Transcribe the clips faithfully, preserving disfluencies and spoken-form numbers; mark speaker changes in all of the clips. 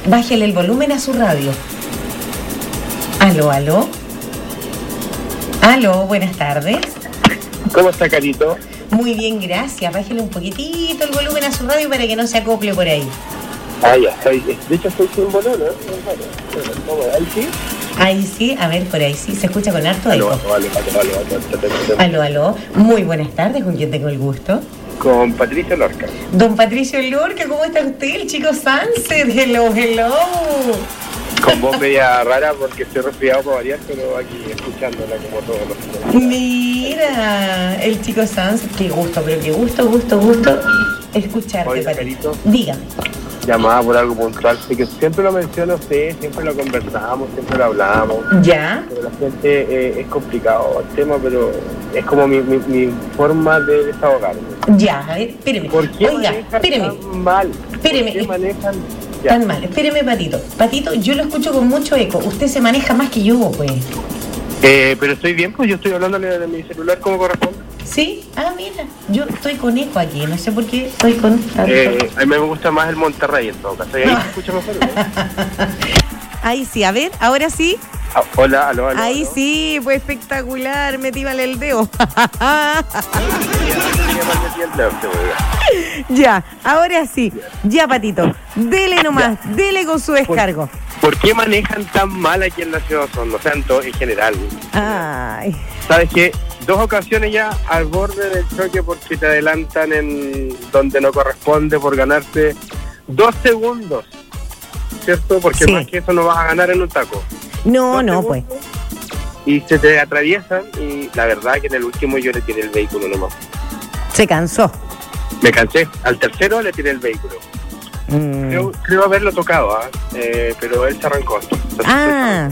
Speaker 1: bájale el volumen a su radio. Aló, aló. Aló, buenas tardes.
Speaker 2: ¿Cómo está, Carito?
Speaker 1: Muy bien, gracias. Bájale un poquitito el volumen a su radio para que no se acople por ahí.
Speaker 2: Ah, ya, estoy, de hecho estoy sin volumen, ¿no? Ahí sí.
Speaker 1: Ahí sí, a ver, por ahí sí, se escucha con harto eco.
Speaker 2: Aló, aló, aló, aló,
Speaker 1: aló, aló. Muy buenas tardes, ¿con quién tengo el gusto?
Speaker 2: Con Patricio Lorca.
Speaker 1: Don Patricio Lorca, ¿cómo está usted? El chico Sunset, hello, hello.
Speaker 2: Con voz media rara porque estoy resfriado para variar, pero aquí escuchándola como todos los días.
Speaker 1: Mira, el chico Sunset, qué gusto, pero qué gusto, gusto, gusto escucharte,
Speaker 2: Oye,
Speaker 1: Patricio.
Speaker 2: Carito.
Speaker 1: Dígame.
Speaker 2: Llamada por algo puntual, sé que siempre lo menciono usted, siempre lo conversamos, siempre lo hablamos.
Speaker 1: ¿Ya?
Speaker 2: Pero la gente eh, es complicado el tema, pero es como mi, mi, mi forma de desahogarme.
Speaker 1: Ya, a ver, espéreme.
Speaker 2: ¿Por qué
Speaker 1: Oiga,
Speaker 2: manejan
Speaker 1: espéreme.
Speaker 2: tan mal?
Speaker 1: Espéreme.
Speaker 2: ¿Por qué manejan ya?
Speaker 1: Tan mal. Espéreme, Patito. Patito, yo lo escucho con mucho eco. Usted se maneja más que yo, pues.
Speaker 2: Eh, pero estoy bien, pues yo estoy hablándole de mi celular como corresponde.
Speaker 1: ¿Sí? Ah, mira, yo estoy con eco aquí, no sé por qué estoy con...
Speaker 2: Eh, a mí me gusta más el Monterrey en todo caso, y ahí se escucha mejor, ¿no?
Speaker 1: Ahí sí, a ver, ahora sí.
Speaker 2: Ah, hola, aló, aló.
Speaker 1: Ahí
Speaker 2: aló.
Speaker 1: sí, pues espectacular, metíbale el dedo. Ya, ahora sí, ya, Patito, dele nomás, ya. Dele con su descargo.
Speaker 2: ¿Por qué manejan tan mal aquí en la ciudad de Osorno? O sea, en, todo, en general.
Speaker 1: Ay.
Speaker 2: ¿Sabes qué? Dos ocasiones ya al borde del choque porque te adelantan en donde no corresponde por ganarte dos segundos, ¿cierto? Porque sí. Más que eso no vas a ganar en un taco.
Speaker 1: No,
Speaker 2: dos
Speaker 1: no, pues.
Speaker 2: Y se te atraviesan y la verdad que en el último yo le tiré el vehículo nomás.
Speaker 1: Se cansó.
Speaker 2: Me cansé. Al tercero le tiré el vehículo. Mm. Creo, creo haberlo tocado, ¿eh? Eh, pero él se arrancó. Entonces,
Speaker 1: ah.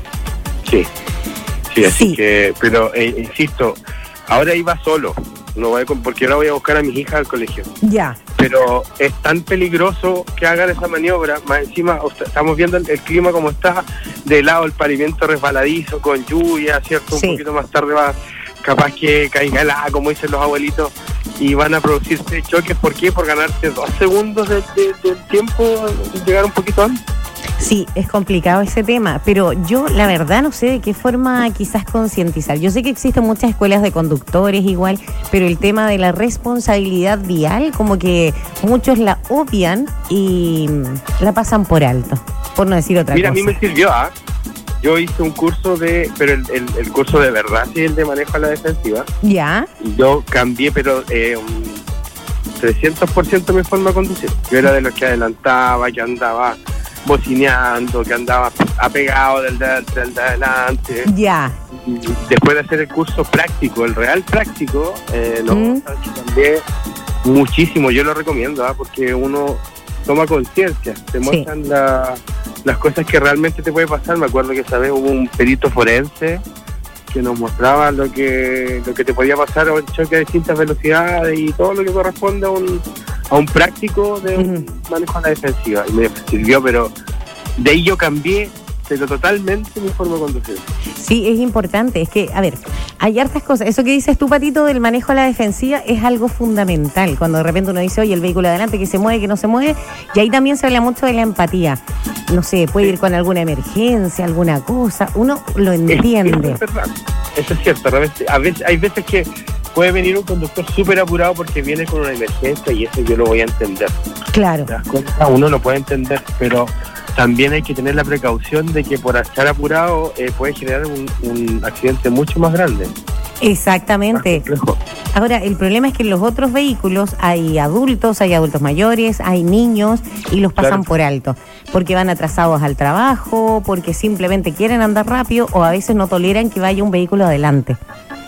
Speaker 2: Sí. Sí, así
Speaker 1: sí.
Speaker 2: que, pero eh, insisto, ahora iba solo, no voy a, porque ahora voy a buscar a mis hijas al colegio.
Speaker 1: Ya.
Speaker 2: Pero es tan peligroso que hagan esa maniobra, más encima o sea, estamos viendo el, el clima como está, de lado el pavimento resbaladizo, con lluvia, ¿cierto?
Speaker 1: Sí.
Speaker 2: Un poquito más tarde va capaz que caiga helada, como dicen los abuelitos, y van a producirse choques. ¿Por qué? Por ganarse dos segundos del de, de tiempo, llegar un poquito antes.
Speaker 1: Sí, es complicado ese tema, pero yo la verdad no sé de qué forma quizás concientizar. Yo sé que existen muchas escuelas de conductores igual, pero el tema de la responsabilidad vial como que muchos la obvian y la pasan por alto, por no decir otra
Speaker 2: Mira,
Speaker 1: cosa.
Speaker 2: Mira, a mí me sirvió, ¿ah? ¿eh? Yo hice un curso de, pero el, el, el curso de verdad, sí, el de manejo a la defensiva.
Speaker 1: Ya.
Speaker 2: Y yo cambié, pero eh, un trescientos por ciento mi forma de conducir. Yo era de los que adelantaba, que andaba bocineando, que andaba apegado del de, del de adelante.
Speaker 1: Ya.
Speaker 2: Y después de hacer el curso práctico, el real práctico, eh, no,
Speaker 1: ¿Mm?
Speaker 2: cambié muchísimo. Yo lo recomiendo, ¿eh? Porque uno toma conciencia, te muestran sí. la, las cosas que realmente te puede pasar. Me acuerdo que esa vez hubo un perito forense que nos mostraba lo que lo que te podía pasar a un choque a distintas velocidades y todo lo que corresponde a un a un práctico de un uh-huh. manejo a la defensiva, y me sirvió, pero de ahí yo cambié pero totalmente mi forma de conducir.
Speaker 1: Sí, es importante, es que, a ver, hay hartas cosas. Eso que dices tú, Patito, del manejo a la defensiva es algo fundamental. Cuando de repente uno dice, oye, el vehículo adelante, que se mueve, que no se mueve, y ahí también se habla mucho de la empatía. No sé, puede sí. ir con alguna emergencia, alguna cosa, uno lo entiende.
Speaker 2: Es, eso es verdad, eso es cierto. A veces, hay veces que puede venir un conductor súper apurado porque viene con una emergencia y eso yo lo voy a entender.
Speaker 1: Claro.
Speaker 2: ¿Te das cuenta? Uno lo puede entender, pero también hay que tener la precaución de que por estar apurado eh, puede generar un, un accidente mucho más grande.
Speaker 1: Exactamente. Ahora, el problema es que en los otros vehículos hay adultos, hay adultos mayores, hay niños y los pasan claro. por alto, porque van atrasados al trabajo, porque simplemente quieren andar rápido o a veces no toleran que vaya un vehículo adelante.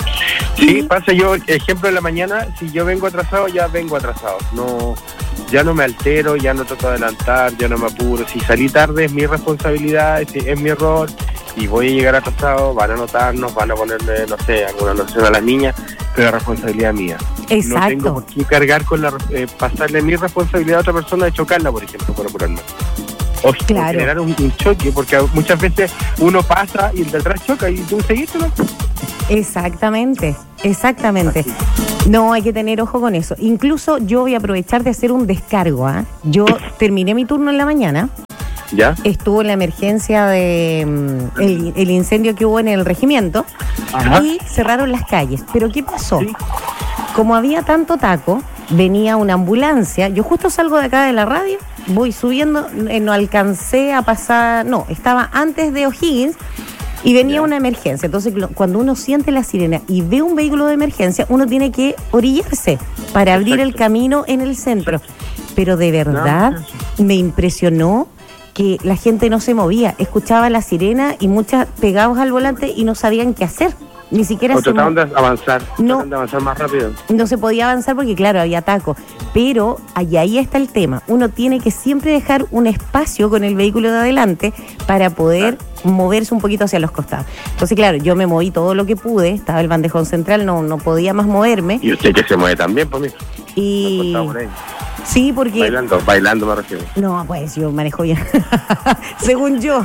Speaker 2: Sí, pasa yo, ejemplo, en la mañana, si yo vengo atrasado, ya vengo atrasado. No, ya no me altero, ya no trato de adelantar, ya no me apuro. Si salí tarde es mi responsabilidad, es, es mi error y voy a llegar atrasado, van a notarnos, van a ponerle, no sé, alguna noción a las niñas, pero la responsabilidad mía.
Speaker 1: Exacto.
Speaker 2: No tengo por qué cargar con la, eh, pasarle mi responsabilidad a otra persona de chocarla, por ejemplo, por apurarme. O, claro. o generar un, un choque, porque muchas veces uno pasa y el de atrás choca y tú seguiste, ¿no?
Speaker 1: Exactamente, exactamente. Así. No, hay que tener ojo con eso. Incluso yo voy a aprovechar de hacer un descargo, ¿eh? Yo terminé mi turno en la mañana,
Speaker 2: ¿Ya?
Speaker 1: Estuvo en la emergencia de mm, el, el incendio que hubo en el regimiento. Ajá. Y cerraron las calles. ¿Pero qué pasó? Sí. Como había tanto taco, venía una ambulancia. Yo justo salgo de acá de la radio, voy subiendo, eh, no alcancé a pasar, no, estaba antes de O'Higgins y venía una emergencia. Entonces, cuando uno siente la sirena y ve un vehículo de emergencia, uno tiene que orillarse para abrir Exacto. el camino en el centro. Pero de verdad no. me impresionó que la gente no se movía, escuchaba la sirena y muchas pegados al volante y no sabían qué hacer. Ni siquiera
Speaker 2: o trataban de avanzar,
Speaker 1: no,
Speaker 2: trataban de avanzar más rápido.
Speaker 1: No se podía avanzar porque, claro, había taco. Pero ahí, ahí está el tema. Uno tiene que siempre dejar un espacio con el vehículo de adelante para poder claro. moverse un poquito hacia los costados. Entonces, claro, yo me moví todo lo que pude. Estaba el bandejón central, no, no podía más moverme.
Speaker 2: Y usted que se mueve también, por mí.
Speaker 1: Y... Sí, porque...
Speaker 2: Bailando, bailando me refiero.
Speaker 1: No, pues yo manejo bien. Según yo.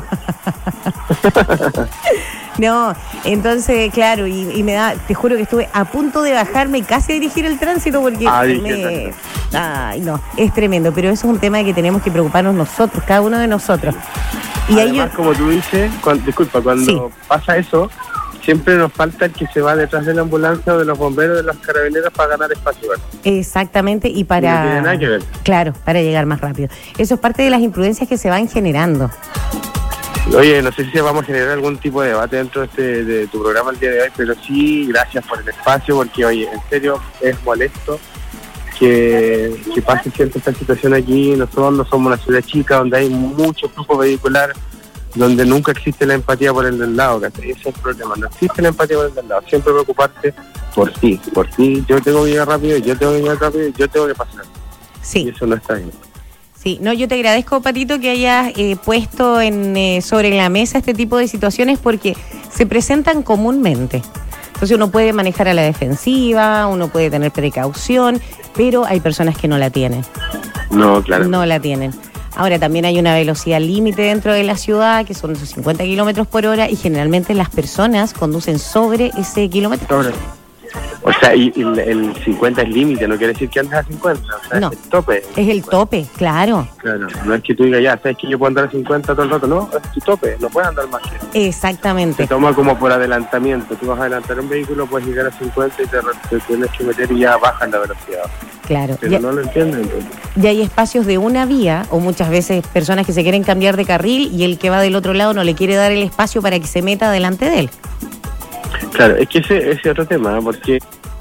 Speaker 1: No, entonces, claro, y, y me da, te juro que estuve a punto de bajarme y casi a dirigir el tránsito porque
Speaker 2: Ay,
Speaker 1: me... Ay, no, es tremendo, pero eso es un tema que tenemos que preocuparnos nosotros, cada uno de nosotros.
Speaker 2: Y además, ahí yo... como tú dices, cuando, disculpa, cuando sí. pasa eso, siempre nos falta el que se va detrás de la ambulancia o de los bomberos, de los carabineros para ganar espacio. ¿Verdad?
Speaker 1: Exactamente, y para...
Speaker 2: No tiene nada que ver.
Speaker 1: Claro, para llegar más rápido. Eso es parte de las imprudencias que se van generando.
Speaker 2: Oye, no sé si vamos a generar algún tipo de debate dentro de, este, de tu programa el día de hoy, pero sí, gracias por el espacio, porque, oye, en serio, es molesto que, que pase cierta esta situación aquí. Nosotros no somos una ciudad chica donde hay mucho flujo vehicular, donde nunca existe la empatía por el del lado, ¿sí? Ese es el problema, no existe la empatía por el del lado, siempre preocuparte por ti, por ti, yo tengo que llegar rápido, yo tengo que llegar rápido, yo tengo que pasar.
Speaker 1: Sí.
Speaker 2: Y eso no está bien.
Speaker 1: Sí, no, yo te agradezco, Patito, que hayas eh, puesto en, eh, sobre la mesa este tipo de situaciones porque se presentan comúnmente. Entonces uno puede manejar a la defensiva, uno puede tener precaución, pero hay personas que no la tienen.
Speaker 2: No, claro.
Speaker 1: No la tienen. Ahora, también hay una velocidad límite dentro de la ciudad, que son esos cincuenta kilómetros por hora, y generalmente las personas conducen sobre ese kilómetro.
Speaker 2: Sobre. O sea, y, y el cincuenta es límite, no quiere decir que andes a cincuenta, o sea,
Speaker 1: no,
Speaker 2: es el tope.
Speaker 1: Es el tope, claro.
Speaker 2: Claro, no es que tú digas, ya, sabes que yo puedo andar a cincuenta todo el rato, no, es tu tope, no puedes andar más que eso.
Speaker 1: Exactamente.
Speaker 2: Se toma como por adelantamiento, tú vas a adelantar un vehículo, puedes llegar a cincuenta y te, te tienes que meter y ya bajan la velocidad.
Speaker 1: Claro.
Speaker 2: Pero ya, no lo entienden. Entonces.
Speaker 1: Ya hay espacios de una vía, o muchas veces personas que se quieren cambiar de carril y el que va del otro lado no le quiere dar el espacio para que se meta delante de él.
Speaker 2: Claro, es que ese es otro tema, porque...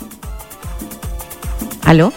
Speaker 1: ¿Aló?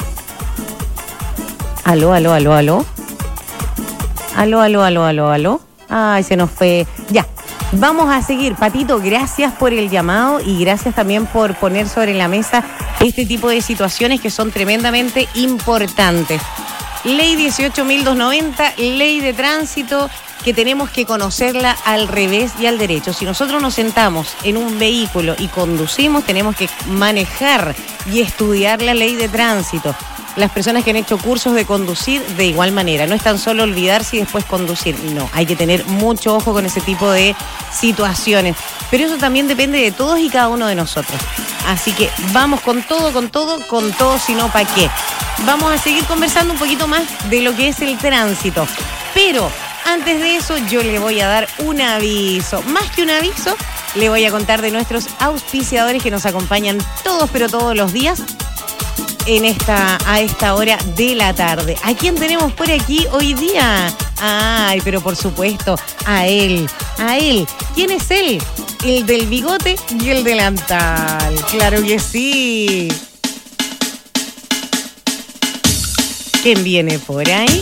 Speaker 1: ¿Aló, aló, aló, aló? ¿Aló, aló, aló, aló, aló? Ay, se nos fue. Ya, vamos a seguir. Patito, gracias por el llamado y gracias también por poner sobre la mesa este tipo de situaciones que son tremendamente importantes. Ley dieciocho mil doscientos noventa, ley de tránsito, que tenemos que conocerla al revés y al derecho. Si nosotros nos sentamos en un vehículo y conducimos, tenemos que manejar y estudiar la ley de tránsito. Las personas que han hecho cursos de conducir, de igual manera. No es tan solo olvidarse y después conducir. No, hay que tener mucho ojo con ese tipo de situaciones. Pero eso también depende de todos y cada uno de nosotros. Así que vamos con todo, con todo, con todo, si no, ¿para qué? Vamos a seguir conversando un poquito más de lo que es el tránsito. Pero antes de eso, yo le voy a dar un aviso. Más que un aviso, le voy a contar de nuestros auspiciadores que nos acompañan todos, pero todos los días en esta, a esta hora de la tarde. ¿A quién tenemos por aquí hoy día? Ay, pero por supuesto, a él, a él. ¿Quién es él? El del bigote y el delantal. Claro que sí. ¿Quién viene por ahí?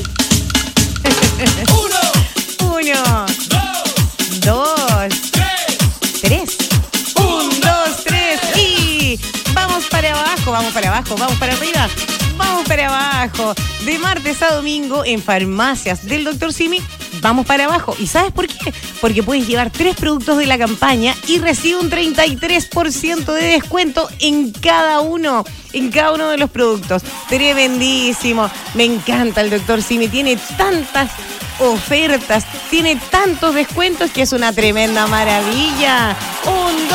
Speaker 1: Uno. Uno. Dos. Dos. Tres. Tres. Un, dos, tres y... Vamos para abajo, vamos para abajo, vamos para arriba, vamos para abajo. De martes a domingo en farmacias del doctor Simi, vamos para abajo. ¿Y sabes por qué? Porque puedes llevar tres productos de la campaña y recibe un treinta y tres por ciento de descuento en cada uno, en cada uno de los productos. Tremendísimo. Me encanta el doctor Simi, tiene tantas ofertas, tiene tantos descuentos que es una tremenda maravilla. Un,